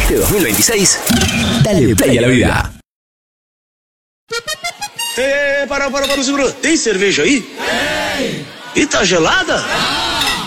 Este 2026, dale play a la vida. Para, segura. Tem cerveja aí? Tem. E tá gelada?